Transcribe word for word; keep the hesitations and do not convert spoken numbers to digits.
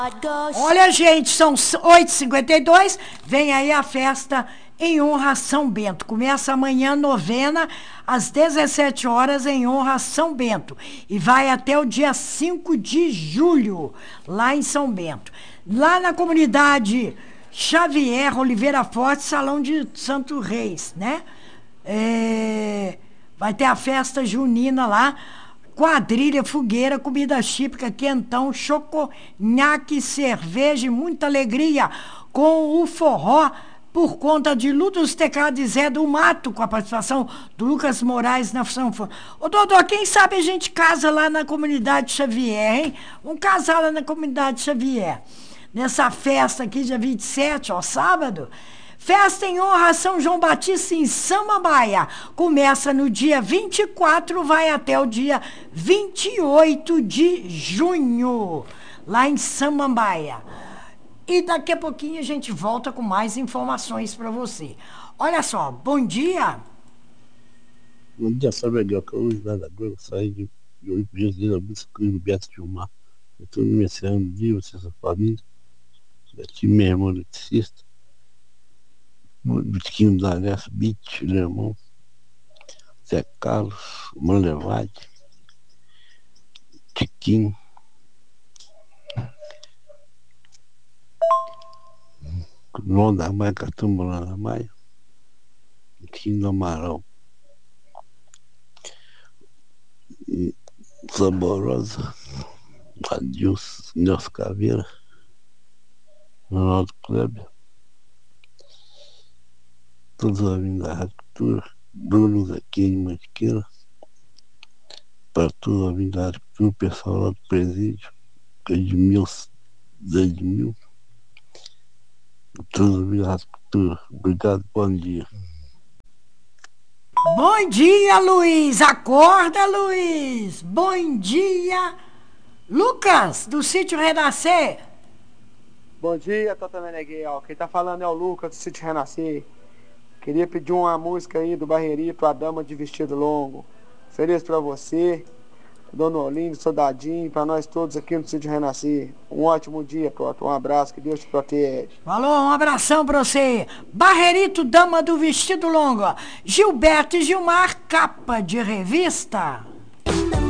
Olha, gente, são oito e cinquenta e dois, vem aí a festa em honra a São Bento. Começa amanhã novena, às dezessete horas, em honra a São Bento. E vai até o dia cinco de julho, lá em São Bento. Lá na comunidade Xavier Oliveira Forte, Salão de Santo Reis, né? É... Vai ter a festa junina lá. Quadrilha, fogueira, comida típica, quentão, choconhaque, cerveja e muita alegria com o forró por conta de Ludos Tecado e Zé do Mato, com a participação do Lucas Moraes na sanfona. Ô, Dodô, quem sabe a gente casa lá na comunidade Xavier, hein? Vamos casar lá na comunidade Xavier. Nessa festa aqui, dia vinte e sete, ó, sábado. Festa em honra a São João Batista em Samambaia. Começa no dia vinte e quatro, vai até o dia vinte e oito de junho, lá em Samambaia. E daqui a pouquinho a gente volta com mais informações para você. Olha só, bom dia. Bom dia, sabe melhor que hoje, nada agora, eu saí de oito dias de busca no Beto de Mar. Eu estou iniciando um dia, você, sua família. Eu tive minha irmã eletricista. Biquinho da Alessa, Bit, Lemão, Zé Carlos, Manlevade, Tiquinho, João da Maia, Catumba da Maia, Tiquinho do Amaral, e Saborosa, Adilson, Nelson Caveira, Ronaldo Kleber, todos os amigos da Rádio Cultura, Bruno aqui em Mantiqueira, para todos os amigos da Rádio Cultura, o pessoal lá do presídio, Edmilson, Edmil, todos os amigos da Rádio Cultura. Obrigado, bom dia. Bom dia, Luiz! Acorda, Luiz! Bom dia, Lucas, do Sítio Renascer. Bom dia, Tata Meneghel. Quem tá falando é o Lucas, do Sítio Renascer. Queria pedir uma música aí do Barreirito, A Dama de Vestido Longo. Feliz pra você, Dona Olinda, Soldadinho, pra nós todos aqui no Sítio Renascer. Um ótimo dia, Toto. Um abraço, que Deus te protege. Falou, um abração pra você. Barreirito, Dama do Vestido Longo. Gilberto e Gilmar, capa de revista.